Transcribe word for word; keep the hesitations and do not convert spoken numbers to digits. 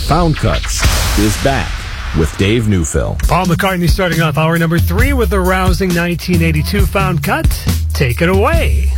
Found Cuts is back with Dave Neufeld. Paul McCartney starting off hour number three with the rousing nineteen eighty-two Found Cut. Take it away.